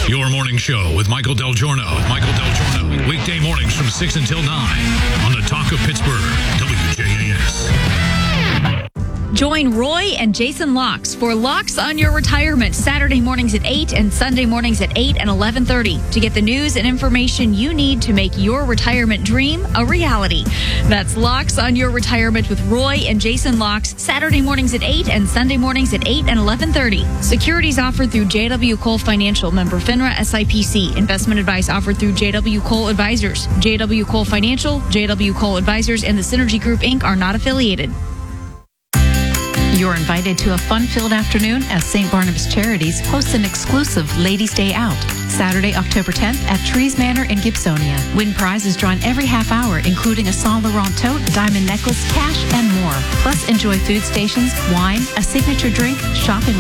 Your morning show with Michael Del Giorno. Michael Del Giorno. Weekday mornings from 6 until 9 on the Talk of Pittsburgh, WJAS. Join Roy and Jason Locks for Locks on Your Retirement, Saturday mornings at 8 and Sunday mornings at 8 and 11:30 to get the news and information you need to make your retirement dream a reality. That's Locks on Your Retirement with Roy and Jason Locks, Saturday mornings at 8 and Sunday mornings at 8 and 11:30. Securities offered through JW Cole Financial, member FINRA SIPC. Investment advice offered through JW Cole Advisors. JW Cole Financial, JW Cole Advisors, and the Synergy Group, Inc. are not affiliated. You're invited to a fun-filled afternoon as St. Barnabas Charities hosts an exclusive Ladies' Day Out, Saturday, October 10th at Trees Manor in Gibsonia. Win prizes drawn every half hour, including a Saint Laurent tote, diamond necklace, cash, and more. Plus, enjoy food stations, wine, a signature drink, shopping